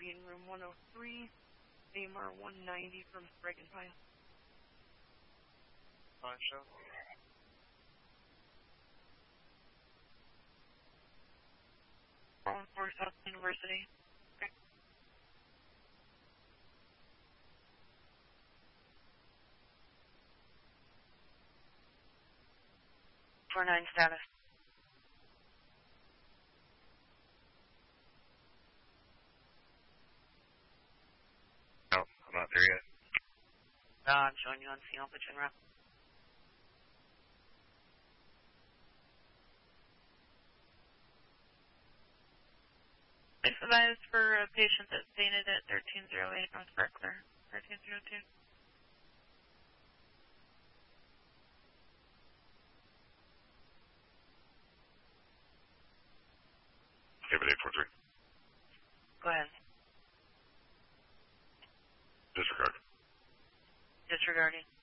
be in room 103, AMR 190 from Sprague and Pine. Show. For South University. Okay. For 9 status. No, I'm not there yet. I'm showing you on C Alpha Chin Rock. It's advised for a patient that's painted at 1308 North Berkeley, 1302. David 843. Go ahead. Disregard. Disregarding.